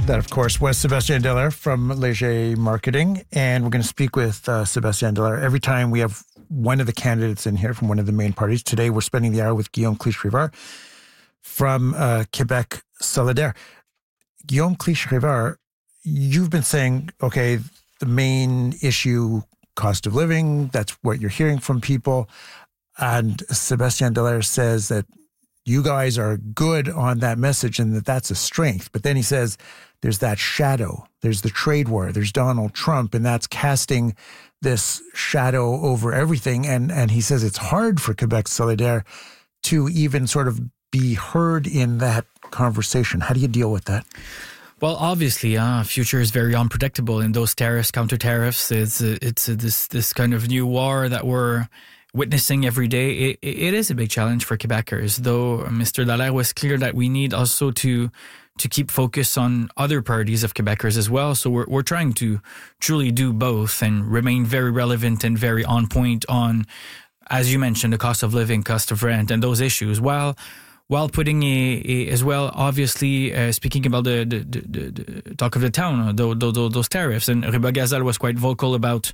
That, of course, was Sébastien Dallaire from Léger Marketing. And we're going to speak with Sébastien Dallaire every time we have one of the candidates in here from one of the main parties. Today, we're spending the hour with Guillaume Clich-Rivard from Québec Solidaire. Guillaume Clich-Rivard, you've been saying, okay, the main issue, cost of living, that's what you're hearing from people. And Sébastien Dallaire says that you guys are good on that message and that that's a strength. But then he says there's that shadow, there's the trade war, there's Donald Trump, and that's casting this shadow over everything. And he says it's hard for Québec Solidaire to even sort of be heard in that conversation. How do you deal with that? Well, obviously, future is very unpredictable, and those tariffs, counter tariffs, it's this kind of new war that we're witnessing every day. It is a big challenge for Quebecers, though Mr. Dallaire was clear that we need also to keep focus on other parties of Quebecers as well. So we're trying to truly do both and remain very relevant and very on point on, as you mentioned, the cost of living, cost of rent, and those issues, while putting as well, obviously, speaking about the talk of the town, those tariffs. And Reba Gazal was quite vocal about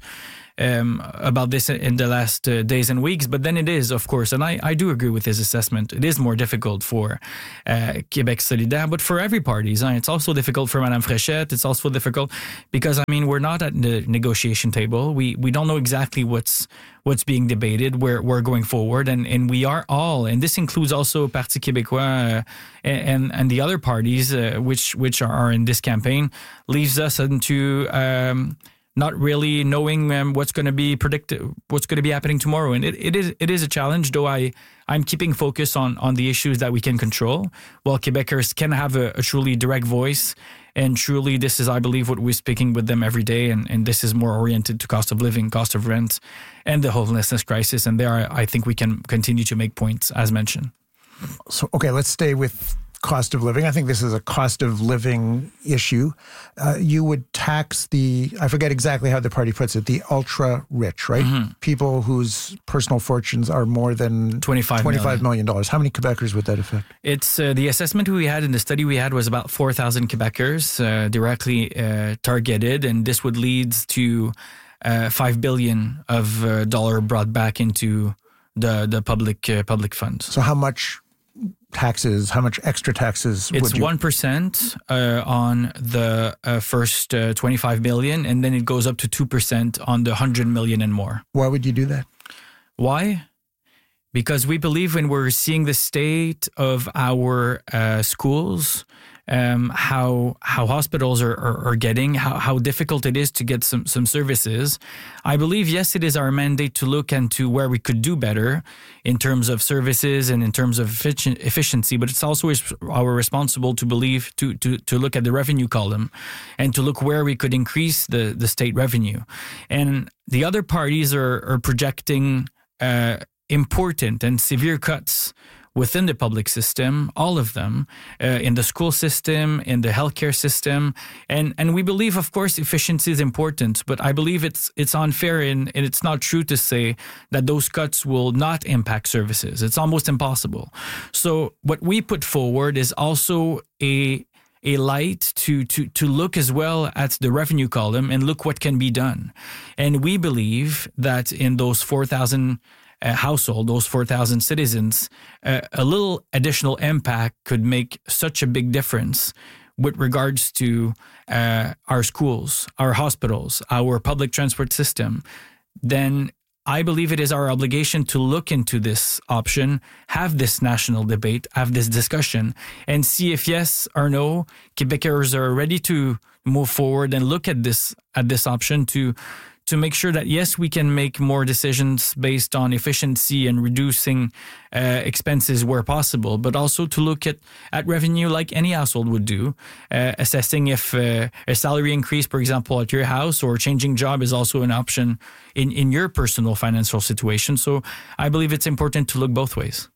this in the last days and weeks. But then it is, of course, and I do agree with his assessment, it is more difficult for Québec Solidaire, but for every party. It's also difficult for Madame Fréchette. It's also difficult because, we're not at the negotiation table. We don't know exactly what's being debated, where we're going forward, and we are all, and this includes also Parti Québécois and the other parties which are in this campaign, leaves us into not really knowing what's going to be happening tomorrow. And it is a challenge, though I'm keeping focus on the issues that we can control, while Quebecers can have a truly direct voice. And truly, this is, I believe, what we're speaking with them every day. And this is more oriented to cost of living, cost of rent, and the homelessness crisis. And there, I think we can continue to make points, as mentioned. So, okay, let's stay with cost of living. I think this is a cost of living issue. You would tax I forget exactly how the party puts it, the ultra rich, right? Mm-hmm. People whose personal fortunes are more than $25 million. How many Quebecers would that affect? It's the assessment we had in the study we had was about 4,000 Quebecers directly targeted, and this would lead to $5 billion of dollar brought back into the public funds. So how much extra taxes it's would you? 1% on the first 25 million, and then it goes up to 2% on the 100 million and more. Why would you do that? Why? Because we believe when we're seeing the state of our schools, how hospitals are getting, how difficult it is to get some services. I believe, yes, it is our mandate to look into where we could do better in terms of services and in terms of efficiency, but it's also our responsible to look at the revenue column and to look where we could increase the state revenue. And the other parties are projecting important and severe cuts within the public system, all of them, in the school system, in the healthcare system. And we believe, of course, efficiency is important, but I believe it's unfair and it's not true to say that those cuts will not impact services. It's almost impossible. So what we put forward is also a light to look as well at the revenue column and look what can be done. And we believe that in those 4,000 household, those 4,000 citizens, a little additional impact could make such a big difference with regards to our schools, our hospitals, our public transport system. Then I believe it is our obligation to look into this option, have this national debate, have this discussion, and see if yes or no, Quebecers are ready to move forward and look at this option to make sure that, yes, we can make more decisions based on efficiency and reducing expenses where possible, but also to look at revenue like any household would do, assessing if a salary increase, for example, at your house or changing job is also an option in your personal financial situation. So I believe it's important to look both ways.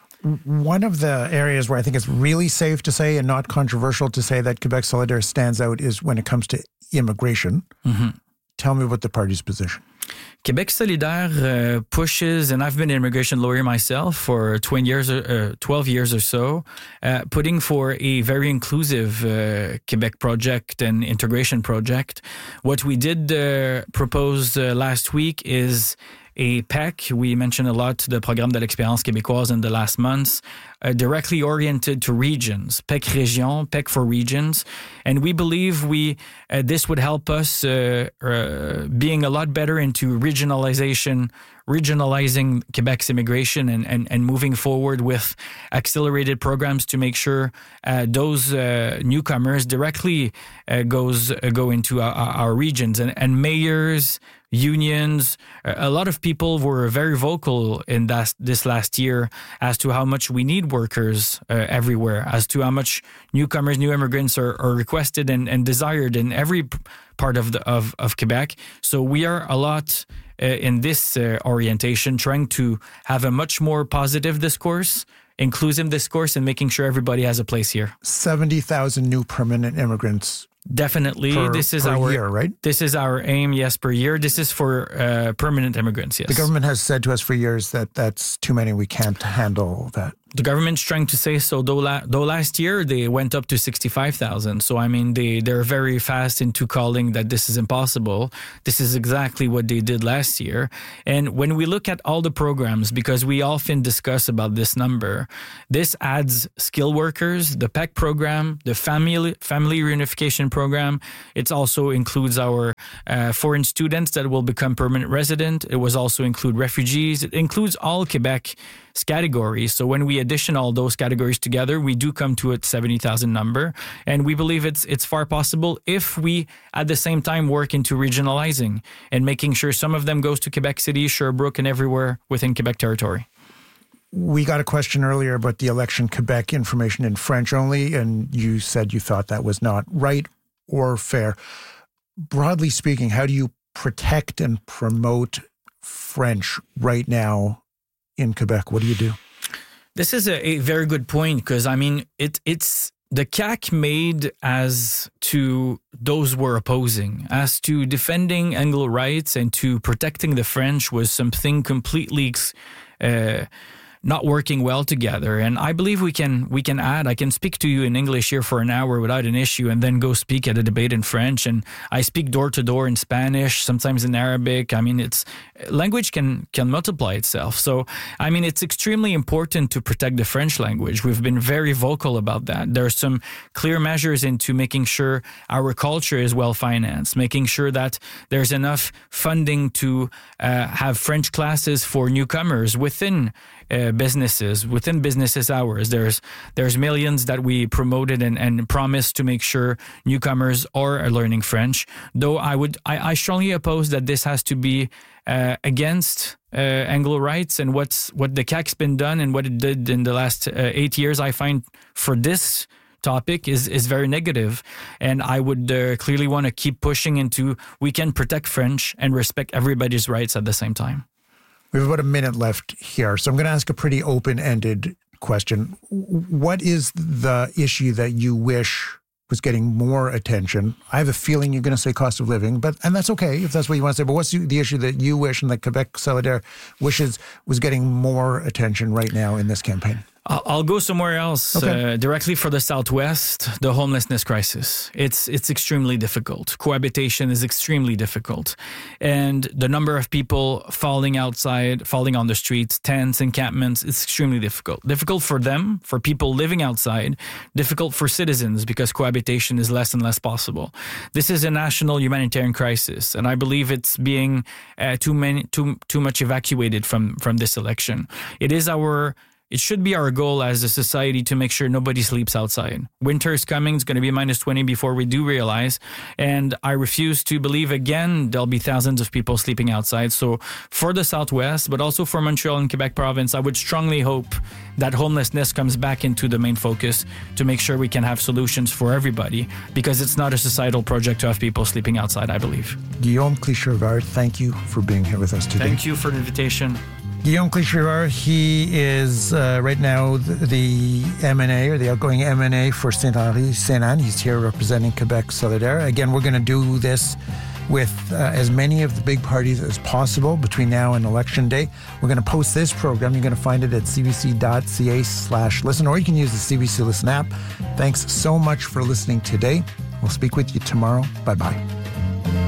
One of the areas where I think it's really safe to say and not controversial to say that Québec Solidaire stands out is when it comes to immigration. Mm-hmm. Tell me about the party's position. Québec Solidaire pushes, and I've been an immigration lawyer myself for 12 years or so, putting for a very inclusive Quebec project and integration project. What we did propose last week is a PEC. We mentioned a lot the Programme de l'Expérience québécoise in the last months, directly oriented to regions, PEC Région, PEC for regions. And we believe this would help us being a lot better into regionalizing Quebec's immigration and moving forward with accelerated programs to make sure those newcomers directly go into our regions. And mayors, unions, a lot of people were very vocal in this last year as to how much we need workers everywhere, as to how much newcomers, new immigrants are requested and desired in every part of Quebec. So we are a lot in this orientation, trying to have a much more positive discourse, inclusive discourse, and making sure everybody has a place here. 70,000 new permanent immigrants. Definitely. This is our year, right? This is our aim, yes, per year. This is for permanent immigrants, yes. The government has said to us for years that that's too many. We can't handle that. The government's trying to say so, though last year they went up to 65,000. So, I mean, they're very fast into calling that this is impossible. This is exactly what they did last year. And when we look at all the programs, because we often discuss about this number, this adds skilled workers, the PEC program, the family reunification program. It also includes our foreign students that will become permanent resident. It was also include refugees. It includes all Quebec's categories. So when we addition all those categories together, we do come to a 70,000 number. And we believe it's far possible if we, at the same time, work into regionalizing and making sure some of them goes to Quebec City, Sherbrooke, and everywhere within Quebec territory. We got a question earlier about the Election Quebec information in French only, and you said you thought that was not right or fair. Broadly speaking, how do you protect and promote French right now in Quebec? What do you do? This is a very good point, because, I mean, it's the CAQ made as to those who were opposing, as to defending Anglo rights and to protecting the French was something completely not working well together. And I believe we can add, I can speak to you in English here for an hour without an issue and then go speak at a debate in French. And I speak door to door in Spanish, sometimes in Arabic. I mean, language can multiply itself. So, I mean, it's extremely important to protect the French language. We've been very vocal about that. There are some clear measures into making sure our culture is well financed, making sure that there's enough funding to have French classes for newcomers within businesses, within businesses hours. There's millions that we promoted and promised to make sure newcomers are learning French. Though I strongly oppose that this has to be against Anglo rights and what the CAQ's been done and what it did in the last 8 years. I find for this topic is very negative, and I would clearly want to keep pushing into we can protect French and respect everybody's rights at the same time. We have about a minute left here, so I'm going to ask a pretty open-ended question. What is the issue that you wish was getting more attention? I have a feeling you're going to say cost of living, and that's okay if that's what you want to say, but what's the issue that you wish and that Quebec Solidaire wishes was getting more attention right now in this campaign? I'll go somewhere else. Okay. Directly for the Southwest, the homelessness crisis. It's extremely difficult. Cohabitation is extremely difficult. And the number of people falling on the streets, tents, encampments, it's extremely difficult. Difficult for them, for people living outside. Difficult for citizens because cohabitation is less and less possible. This is a national humanitarian crisis, and I believe it's being too much evacuated from this election. It should be our goal as a society to make sure nobody sleeps outside. Winter is coming. It's going to be minus 20 before we do realize. And I refuse to believe again there'll be thousands of people sleeping outside. So for the Southwest, but also for Montreal and Quebec province, I would strongly hope that homelessness comes back into the main focus to make sure we can have solutions for everybody, because it's not a societal project to have people sleeping outside, I believe. Guillaume Clichy-Rivard, thank you for being here with us today. Thank you for the invitation. Guillaume Clichy-Rivard, he is right now the MNA, or the outgoing MNA for Saint-Henri-Sainte-Anne. He's here representing Quebec Solidaire. Again, we're going to do this with as many of the big parties as possible between now and Election Day. We're going to post this program. You're going to find it at cbc.ca/listen, or you can use the CBC Listen app. Thanks so much for listening today. We'll speak with you tomorrow. Bye-bye.